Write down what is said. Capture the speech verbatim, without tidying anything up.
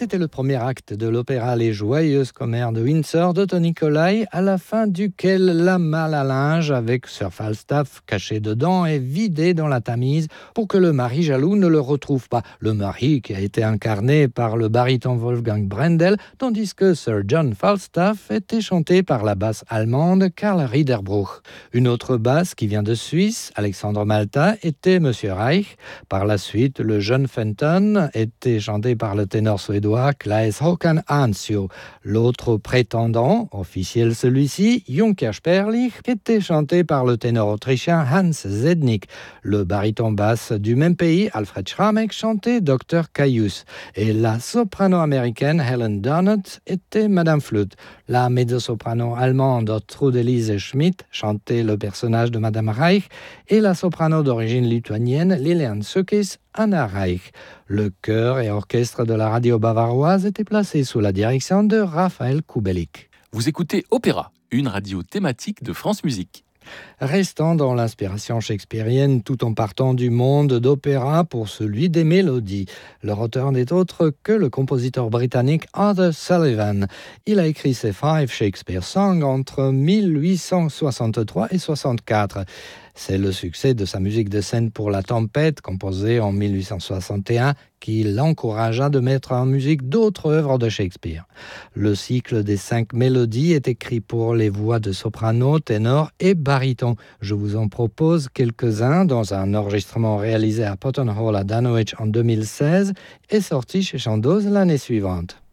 C'était le premier acte de l'opéra Les Joyeuses Commères de Windsor d'Otto Nicolai, à la fin duquel la malle à linge avec Sir Falstaff caché dedans est vidée dans la Tamise pour que le mari jaloux ne le retrouve pas. Le mari qui a été incarné par le baryton Wolfgang Brendel, tandis que Sir John Falstaff était chanté par la basse allemande Karl Riederbruch. Une autre basse qui vient de Suisse, Alexandre Malta, était Monsieur Reich. Par la suite, le jeune Fenton était chanté par le ténor suédois Claes Håkan Hansjo. L'autre prétendant, officiel celui-ci, Junker Sperlich, était chanté par le ténor autrichien Hans Zednik. Le baryton basse du même pays, Alfred Schramek, chantait Docteur Caius. Et la soprano américaine Helen Donut était Madame Flute. La mezzo-soprano allemande Trude-Lise Schmidt chantait le personnage de Madame Reich et la soprano d'origine lituanienne Lilian Sukis, Anna Reich. Le chœur et orchestre de la radio bavaroise étaient placés sous la direction de Raphaël Kubelik. Vous écoutez Opéra, une radio thématique de France Musique. Restant dans l'inspiration shakespearienne tout en partant du monde d'opéra pour celui des mélodies. Leur auteur n'est autre que le compositeur britannique Arthur Sullivan. Il a écrit ses Five Shakespeare Songs entre mille huit cent soixante-trois et soixante-quatre. C'est le succès de sa musique de scène pour La Tempête, composée en mille huit cent soixante et un, qui l'encouragea de mettre en musique d'autres œuvres de Shakespeare. Le cycle des cinq mélodies est écrit pour les voix de soprano, ténor et baryton. Je vous en propose quelques-uns dans un enregistrement réalisé à Potton Hall à Dunwich en deux mille seize et sorti chez Chandos l'année suivante.